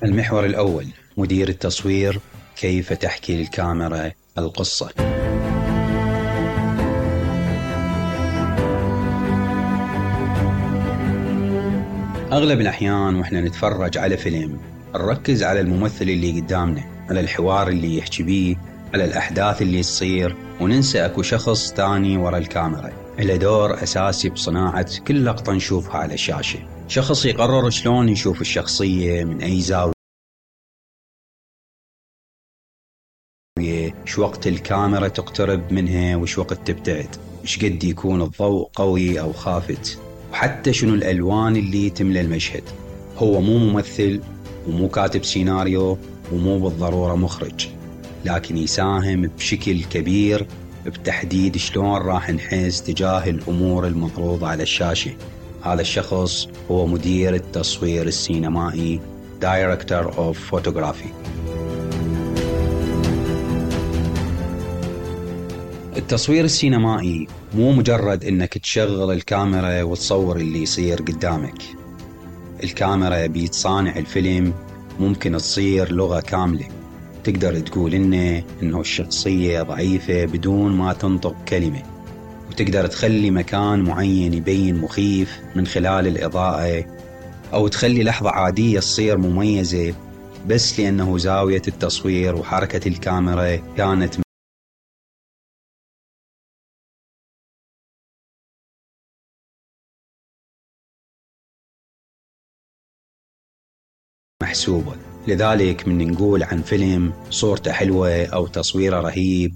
المحور الأول: مدير التصوير، كيف تحكي للكاميرا القصة. أغلب الأحيان وإحنا نتفرج على فيلم نركز على الممثل اللي قدامنا، على الحوار اللي يحكي بيه، على الأحداث اللي تصير، وننسى أكو شخص تاني ورا الكاميرا له دور أساسي بصناعة كل لقطة نشوفها على الشاشة. شخص يقرر شلون يشوف الشخصية، من أي زاوية، وش وقت الكاميرا تقترب منها وش وقت تبتعد، وش قد يكون الضوء قوي أو خافت، وحتى شنو الألوان اللي تملى المشهد. هو مو ممثل ومو كاتب سيناريو ومو بالضرورة مخرج، لكن يساهم بشكل كبير بتحديد شلون راح نحس تجاه الأمور المعروضة على الشاشة. هذا الشخص هو مدير التصوير السينمائي، Director of Photography. التصوير السينمائي مو مجرد انك تشغل الكاميرا وتصور اللي يصير قدامك. الكاميرا بيتصانع الفيلم ممكن تصير لغة كاملة، تقدر تقول انه الشخصية ضعيفة بدون ما تنطق كلمة، وتقدر تخلي مكان معين يبين مخيف من خلال الإضاءة، او تخلي لحظة عادية تصير مميزة بس لأنه زاوية التصوير وحركة الكاميرا كانت محسوبة. لذلك من نقول عن فيلم صورته حلوة أو تصويره رهيب،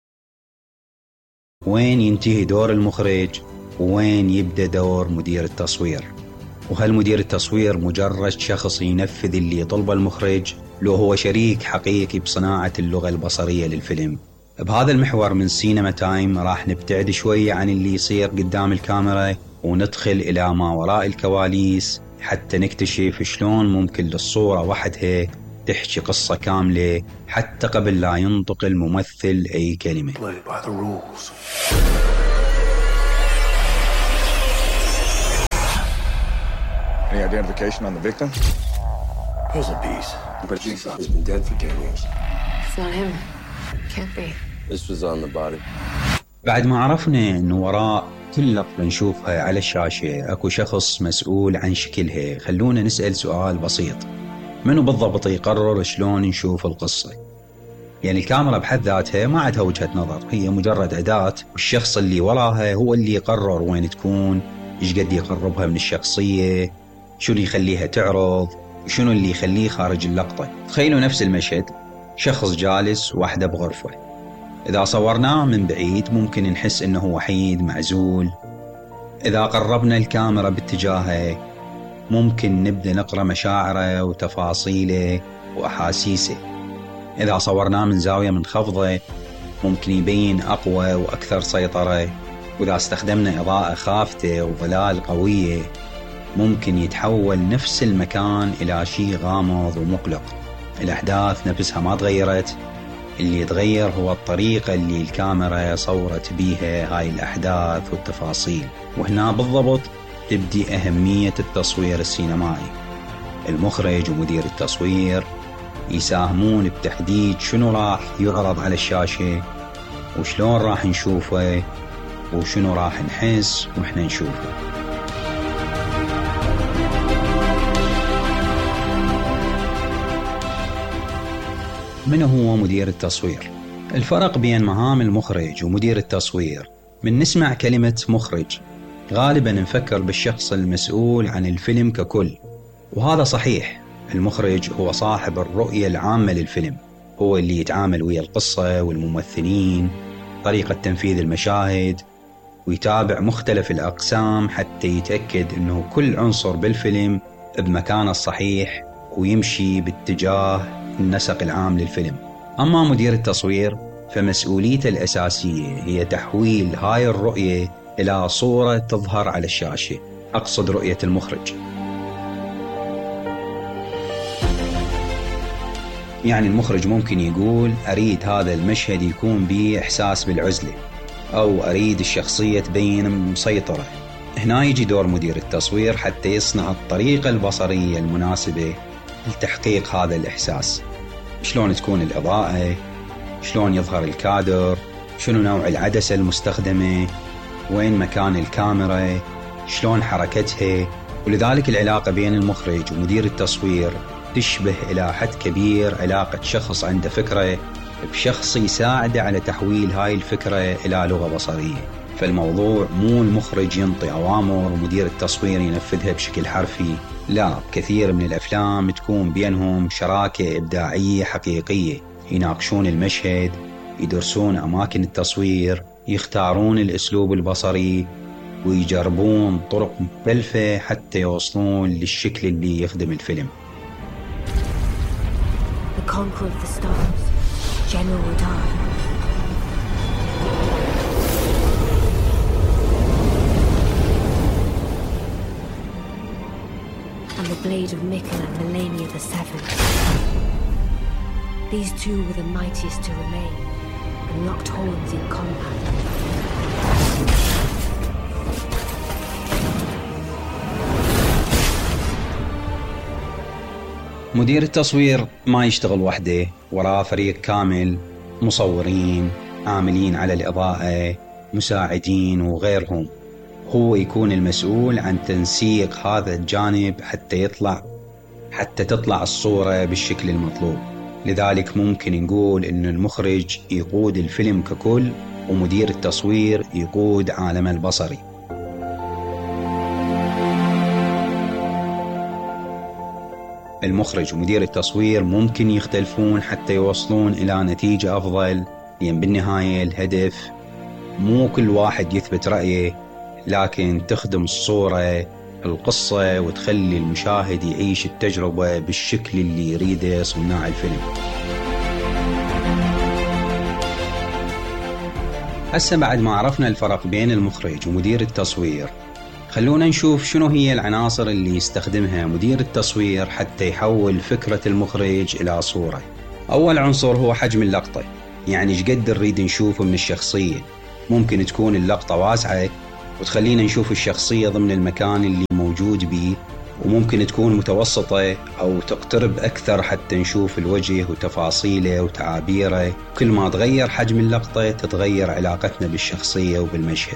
وين ينتهي دور المخرج وين يبدأ دور مدير التصوير؟ وهل مدير التصوير مجرد شخص ينفذ اللي يطلبه المخرج، لو هو شريك حقيقي بصناعة اللغة البصرية للفيلم؟ بهذا المحور من سينما تايم راح نبتعد شوي عن اللي يصير قدام الكاميرا وندخل إلى ما وراء الكواليس، حتى نكتشف شلون ممكن للصورة وحدها تحكي قصة كاملة حتى قبل لا ينطق الممثل أي كلمة. Any identification on the victim? Puzzle piece. But he's been dead for 10 years. It's not him. Can't be. This was on the body. بعد ما عرفنا إنه وراء كل لقطة نشوفها على الشاشة أكو شخص مسؤول عن شكلها، خلونا نسأل سؤال بسيط: منو بالضبط يقرر شلون نشوف القصة؟ يعني الكاميرا بحد ذاتها ما عندها وجهة نظر، هي مجرد أداة، والشخص اللي وراها هو اللي يقرر وين تكون، إيش قد يقربها من الشخصية، شنو يخليها تعرض، وشنو اللي يخليه خارج اللقطة. تخيلوا نفس المشهد، شخص جالس وحده بغرفة، إذا صورناه من بعيد ممكن نحس إنه وحيد معزول. إذا قربنا الكاميرا باتجاهه ممكن نبدأ نقرأ مشاعره وتفاصيله وأحاسيسه. إذا صورناه من زاوية منخفضة ممكن يبين أقوى وأكثر سيطرة. وإذا استخدمنا إضاءة خافتة وظلال قوية ممكن يتحول نفس المكان إلى شيء غامض ومقلق. الأحداث نفسها ما تغيرت، اللي يتغير هو الطريقة اللي الكاميرا صورت بيها هاي الأحداث والتفاصيل. وهنا بالضبط تبدي أهمية التصوير السينمائي. المخرج ومدير التصوير يساهمون بتحديد شنو راح يعرض على الشاشة، وشلون راح نشوفه، وشنو راح نحس وإحنا نشوفه. من هو مدير التصوير؟ الفرق بين مهام المخرج ومدير التصوير: من نسمع كلمة مخرج غالبا نفكر بالشخص المسؤول عن الفيلم ككل، وهذا صحيح. المخرج هو صاحب الرؤية العامة للفيلم، هو اللي يتعامل ويا القصة والممثلين، طريقة تنفيذ المشاهد، ويتابع مختلف الأقسام حتى يتأكد أنه كل عنصر بالفيلم بمكانه الصحيح ويمشي باتجاه النسق العام للفيلم. أما مدير التصوير فمسؤوليته الأساسية هي تحويل هاي الرؤية إلى صورة تظهر على الشاشة، أقصد رؤية المخرج. يعني المخرج ممكن يقول أريد هذا المشهد يكون به إحساس بالعزلة، أو أريد الشخصية تبين مسيطرة. هنا يجي دور مدير التصوير حتى يصنع الطريقة البصرية المناسبة لتحقيق هذا الإحساس. شلون تكون الإضاءة، شلون يظهر الكادر، شنو نوع العدسة المستخدمة، وين مكان الكاميرا، شلون حركتها. ولذلك العلاقة بين المخرج ومدير التصوير تشبه إلى حد كبير علاقة شخص عنده فكرة بشخص يساعده على تحويل هاي الفكرة إلى لغة بصرية. فالموضوع مو المخرج ينطي أوامر ومدير التصوير ينفذها بشكل حرفي، لا، كثير من الأفلام تكون بينهم شراكة إبداعية حقيقية، يناقشون المشهد، يدرسون أماكن التصوير، يختارون الأسلوب البصري، ويجربون طرق مختلفة حتى يوصلون للشكل اللي يخدم الفيلم. The Conqueror of the Stars, General Radar. And the blade of Mikkel and Melania the Seventh. These two were the mightiest to remain, and locked horns in combat. مدير التصوير ما يشتغل وحده، وراه فريق كامل، مصورين، عاملين على الإضاءة، مساعدين وغيرهم. هو يكون المسؤول عن تنسيق هذا الجانب حتى تطلع الصورة بالشكل المطلوب. لذلك ممكن نقول إن المخرج يقود الفيلم ككل، ومدير التصوير يقود عالمه البصري. المخرج ومدير التصوير ممكن يختلفون حتى يوصلون إلى نتيجة أفضل، لأن بالنهاية الهدف مو كل واحد يثبت رأيه، لكن تخدم الصورة القصة وتخلي المشاهد يعيش التجربة بالشكل اللي يريده صناع الفيلم. هسه بعد ما عرفنا الفرق بين المخرج ومدير التصوير، خلونا نشوف شنو هي العناصر اللي يستخدمها مدير التصوير حتى يحول فكرة المخرج إلى صورة. أول عنصر هو حجم اللقطة، يعني شقد نريد نشوف من الشخصية. ممكن تكون اللقطة واسعة وتخلينا نشوف الشخصية ضمن المكان اللي موجود بيه، وممكن تكون متوسطة أو تقترب أكثر حتى نشوف الوجه وتفاصيله وتعابيره. كل ما تغير حجم اللقطة تتغير علاقتنا بالشخصية وبالمشهد.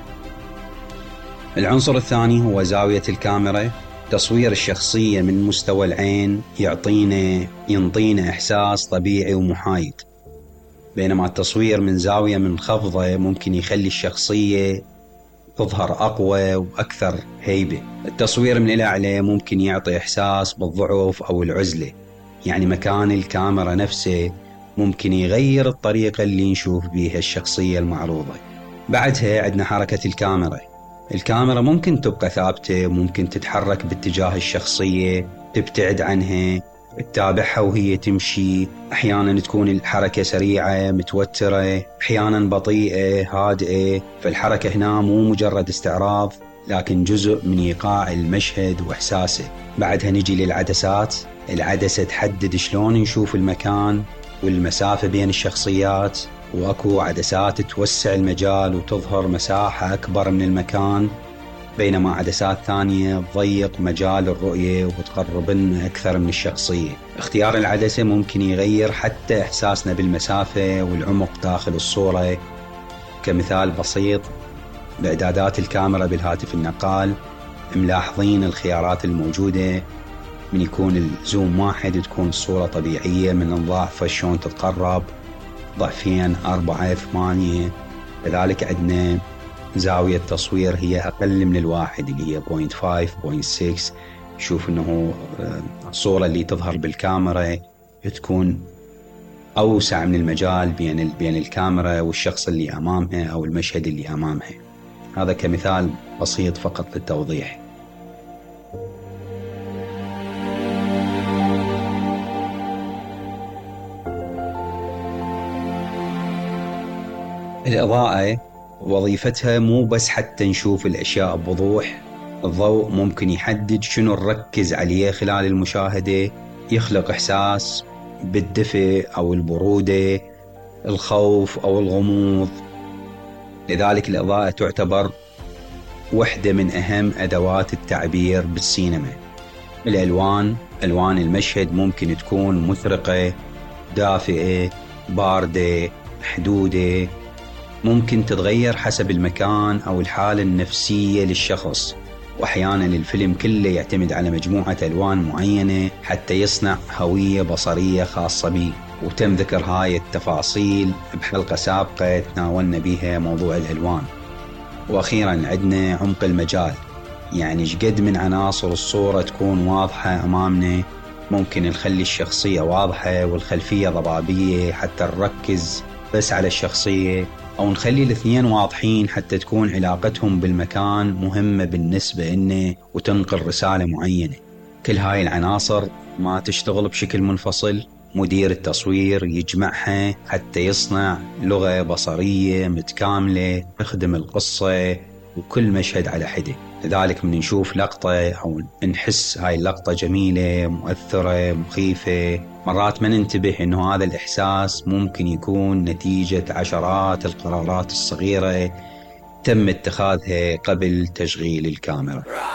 العنصر الثاني هو زاوية الكاميرا. تصوير الشخصية من مستوى العين ينطينا إحساس طبيعي ومحايد، بينما التصوير من زاوية منخفضة ممكن يخلي الشخصية تظهر أقوى وأكثر هيبة. التصوير من الأعلى ممكن يعطي إحساس بالضعف أو العزلة، يعني مكان الكاميرا نفسه ممكن يغير الطريقة اللي نشوف بيها الشخصية المعروضة. بعدها عندنا حركة الكاميرا. الكاميرا ممكن تبقى ثابتة، ممكن تتحرك باتجاه الشخصية، تبتعد عنها، تتابعها وهي تمشي. أحيانا تكون الحركة سريعة متوترة، أحيانا بطيئة هادئة. فالحركة هنا مو مجرد استعراض، لكن جزء من إيقاع المشهد وإحساسه. بعدها نجي للعدسات. العدسة تحدد شلون نشوف المكان والمسافة بين الشخصيات، وأكو عدسات توسع المجال وتظهر مساحة أكبر من المكان، بينما عدسات ثانية تضيق مجال الرؤية وتقرب لنا أكثر من الشخصية. اختيار العدسة ممكن يغير حتى إحساسنا بالمسافة والعمق داخل الصورة. كمثال بسيط، بإعدادات الكاميرا بالهاتف النقال ملاحظين الخيارات الموجودة. من يكون الزوم 1 تكون الصورة طبيعية، من نضاعف شلون تتقرب، ضعفين، 4، 8. لذلك عندنا زاوية تصوير هي أقل من 1 اللي هي 0.5 0.6. شوف أنه الصورة اللي تظهر بالكاميرا تكون أوسع من المجال بين الكاميرا والشخص اللي أمامها أو المشهد اللي أمامها. هذا كمثال بسيط فقط للتوضيح. الإضاءة وظيفتها مو بس حتى نشوف الأشياء بوضوح. الضوء ممكن يحدد شنو نركز عليه خلال المشاهدة، يخلق إحساس بالدفء أو البرودة، الخوف أو الغموض. لذلك الإضاءة تعتبر واحدة من أهم أدوات التعبير بالسينما. الألوان، ألوان المشهد ممكن تكون مثرقة، دافئة، باردة، محدودة، ممكن تتغير حسب المكان أو الحالة النفسية للشخص. وأحيانا الفيلم كله يعتمد على مجموعة ألوان معينة حتى يصنع هوية بصرية خاصة به. وتم ذكر هاي التفاصيل بحلقة سابقة تناولنا بها موضوع الألوان. وأخيرا عندنا عمق المجال، يعني شقد من عناصر الصورة تكون واضحة أمامنا ممكن نخلي الشخصية واضحة والخلفية ضبابية حتى نركز بس على الشخصية، أو نخلي الاثنين واضحين حتى تكون علاقتهم بالمكان مهمة بالنسبة لنا وتنقل رسالة معينة. كل هاي العناصر ما تشتغل بشكل منفصل، مدير التصوير يجمعها حتى يصنع لغة بصرية متكاملة تخدم القصة وكل مشهد على حدة. لذلك من نشوف لقطة أو نحس هاي اللقطة جميلة، مؤثرة، مخيفة، مرات ما ننتبه إنه هذا الإحساس ممكن يكون نتيجة عشرات القرارات الصغيرة تم اتخاذها قبل تشغيل الكاميرا.